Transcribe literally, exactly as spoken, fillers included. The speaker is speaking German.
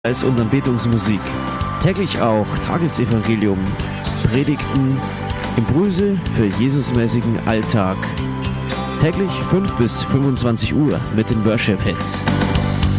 Als und Anbetungsmusik. Täglich auch Tagesevangelium, Predigten, Impulse für Jesusmäßigen Alltag. Täglich fünf bis fünfundzwanzig Uhr mit den Worship Hits.